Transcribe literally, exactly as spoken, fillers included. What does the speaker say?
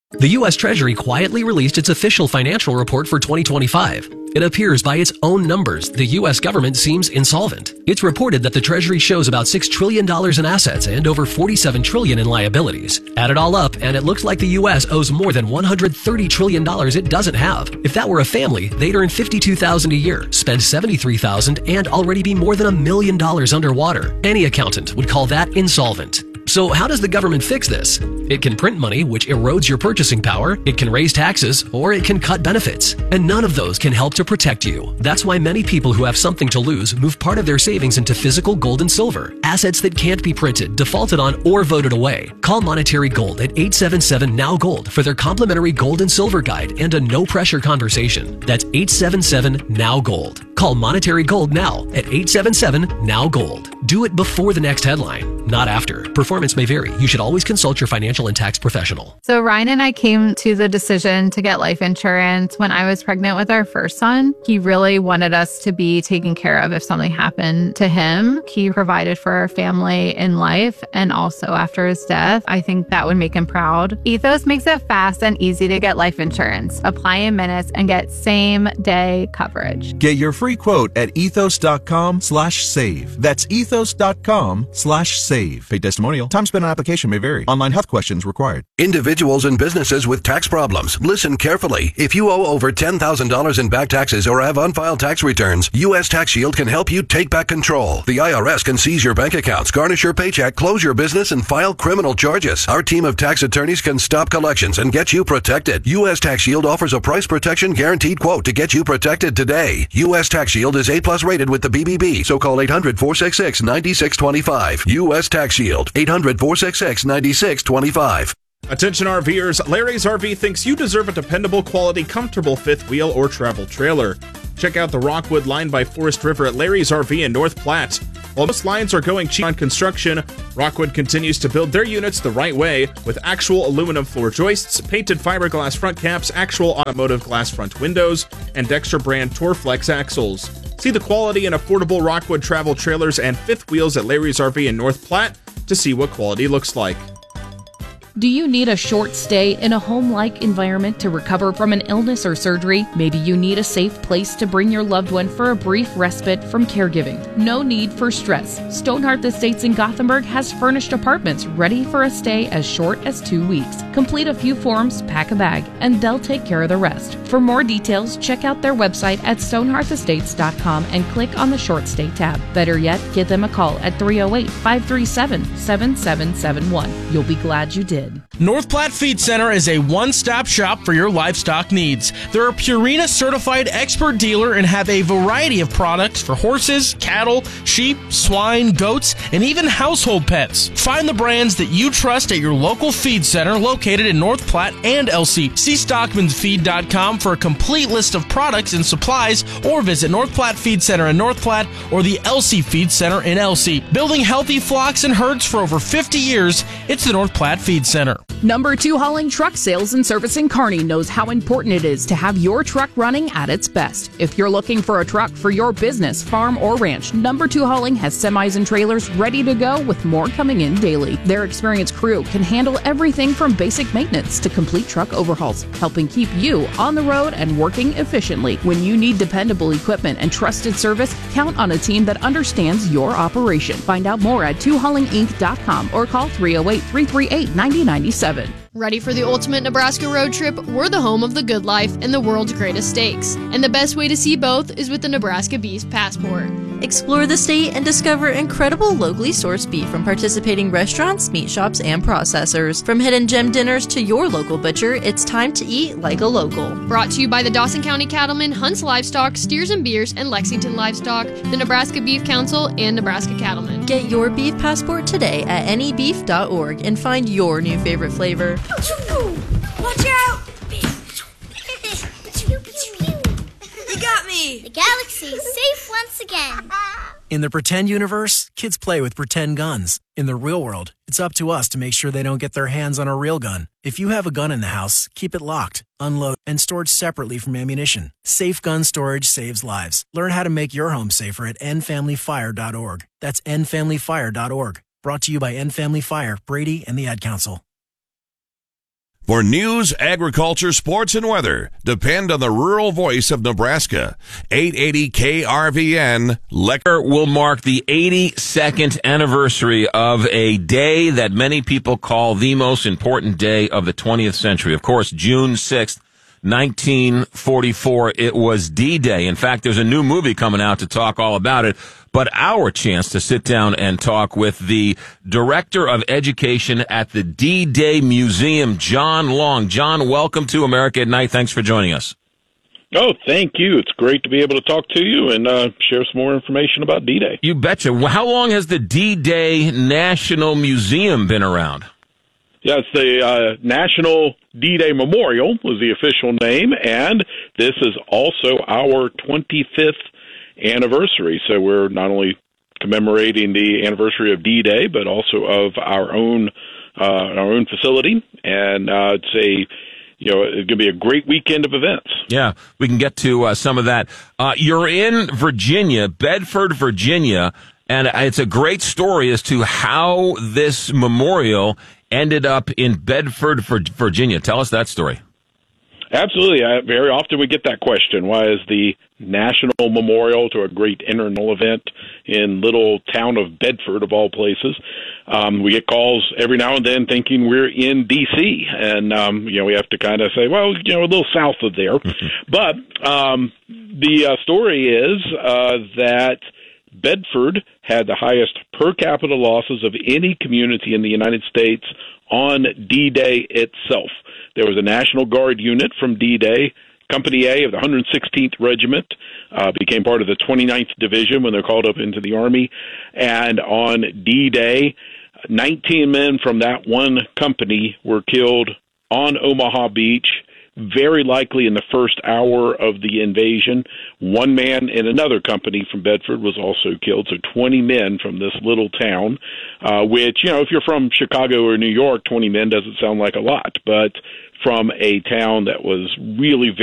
The U S Treasury quietly released its official financial report for twenty twenty-five. It appears by its own numbers, the U S government seems insolvent. It's reported that the Treasury shows about six trillion dollars in assets and over forty-seven trillion dollars in liabilities. Add it all up, and it looks like the U S owes more than one hundred thirty trillion dollars it doesn't have. If that were a family, they'd earn fifty-two thousand dollars a year, spend seventy-three thousand dollars, and already be more than a million dollars underwater. Any accountant would call that insolvent. So how does the government fix this? It can print money, which erodes your purchasing power, it can raise taxes, or it can cut benefits. And none of those can help to protect you. That's why many people who have something to lose move part of their savings into physical gold and silver, assets that can't be printed, defaulted on, or voted away. Call Monetary Gold at eight seven seven N O W Gold for their complimentary gold and silver guide and a no-pressure conversation. That's eight seven seven N O W Gold. Call Monetary Gold now at eight seven seven N O W Gold. Do it before the next headline, not after. Performance may vary. You should always consult your financial and tax professional. So Ryan and I came to the decision to get life insurance when I was pregnant with our first son. He really wanted us to be taken care of if something happened to him. He provided for our family in life and also after his death. I think that would make him proud. Ethos makes it fast and easy to get life insurance. Apply in minutes and get same day coverage. Get your free quote at ethos.com slash save. That's ethos.com slash save. Paid testimonial. Time spent on application may vary. Online health questions required. Individuals and businesses with tax problems, listen carefully. If you owe over ten thousand dollars in back taxes or have unfiled tax returns, U S Tax Shield can help you take back control. The I R S can seize your bank accounts, garnish your paycheck, close your business, and file criminal charges. Our team of tax attorneys can stop collections and get you protected. U S Tax Shield offers a price protection guaranteed quote to get you protected today. U S Tax Shield is A plus rated with the B B B, so call eight hundred, four six six, nine six two five. U S Tax Shield, eight hundred, four six six, nine six two five. Attention R Vers, Larry's R V thinks you deserve a dependable, quality, comfortable fifth wheel or travel trailer. Check out the Rockwood line by Forest River at Larry's R V in North Platte. While most lines are going cheap on construction, Rockwood continues to build their units the right way with actual aluminum floor joists, painted fiberglass front caps, actual automotive glass front windows, and Dexter brand Torflex axles. See the quality and affordable Rockwood travel trailers and fifth wheels at Larry's R V in North Platte to see what quality looks like. Do you need a short stay in a home-like environment to recover from an illness or surgery? Maybe you need a safe place to bring your loved one for a brief respite from caregiving. No need for stress. Stoneheart Estates in Gothenburg has furnished apartments ready for a stay as short as two weeks. Complete a few forms, pack a bag, and they'll take care of the rest. For more details, check out their website at stonehearth estates dot com and click on the short stay tab. Better yet, give them a call at three oh eight, five three seven, seven seven seven one. You'll be glad you did. North Platte Feed Center is a one-stop shop for your livestock needs. They're a Purina certified expert dealer and have a variety of products for horses, cattle, sheep, swine, goats, and even household pets. Find the brands that you trust at your local feed center located in North Platte and L C. See stockmans feed dot com for a complete list of products and supplies, or visit North Platte Feed Center in North Platte or the L C Feed Center in L C. Building healthy flocks and herds for over fifty years, it's the North Platte Feed Center. Number two Hauling Truck Sales and Service in Kearney knows how important it is to have your truck running at its best. If you're looking for a truck for your business, farm, or ranch, Number two Hauling has semis and trailers ready to go with more coming in daily. Their experienced crew can handle everything from basic maintenance to complete truck overhauls, helping keep you on the road and working efficiently. When you need dependable equipment and trusted service, count on a team that understands your operation. Find out more at two hauling inc dot com or call three oh eight, three three eight, nine oh nine seven. Ready for the ultimate Nebraska road trip? We're the home of the good life and the world's greatest steaks. And the best way to see both is with the Nebraska Beef Passport. Explore the state and discover incredible locally sourced beef from participating restaurants, meat shops, and processors. From hidden gem dinners to your local butcher, it's time to eat like a local. Brought to you by the Dawson County Cattlemen, Hunts Livestock, Steers and Beers, and Lexington Livestock, the Nebraska Beef Council, and Nebraska Cattlemen. Get your beef passport today at any beef dot org and find your new favorite flavor. Watch out! You got me! The galaxy is safe once again. In the pretend universe, kids play with pretend guns. In the real world, it's up to us to make sure they don't get their hands on a real gun. If you have a gun in the house, keep it locked, unloaded, and stored separately from ammunition. Safe gun storage saves lives. Learn how to make your home safer at end family fire dot org. That's end family fire dot org. Brought to you by End Family Fire, Brady, and the Ad Council. For news, agriculture, sports, and weather, depend on the rural voice of Nebraska. eight eighty K R V N. Lecker will mark the eighty-second anniversary of a day that many people call the most important day of the twentieth century. Of course, June sixth, nineteen forty-four, it was D-Day. In fact, there's a new movie coming out to talk all about it. But our chance to sit down and talk with the Director of Education at the D-Day Museum, John Long. John, welcome to America at Night. Thanks for joining us. Oh, thank you. It's great to be able to talk to you and uh, share some more information about D-Day. You betcha. How long has the D-Day National Museum been around? Yeah, it's the uh, National D-Day Memorial was the official name, and this is also our twenty-fifth anniversary. So we're not only commemorating the anniversary of D-Day, but also of our own uh, our own facility. And uh, it's a you know it's going to be a great weekend of events. Yeah, we can get to uh, some of that. Uh, you're in Virginia, Bedford, Virginia, and it's a great story as to how this memorial ended up in Bedford, Virginia. Tell us that story. Absolutely. I, very often we get that question. Why is the National Memorial to a great internal event in little town of Bedford, of all places? Um, we get calls every now and then thinking we're in D C, and um, you know we have to kind of say, well, you know, a little south of there. But um, the uh, story is uh, that Bedford had the highest per capita losses of any community in the United States on D-Day itself. There was a National Guard unit from D-Day, Company A of the one hundred sixteenth Regiment, uh, became part of the twenty-ninth Division when they're called up into the Army. And on D-Day, nineteen men from that one company were killed on Omaha Beach, very likely in the first hour of the invasion. One man in another company from Bedford was also killed, so twenty men from this little town, uh, which, you know, if you're from Chicago or New York, twenty men doesn't sound like a lot, but from a town that was really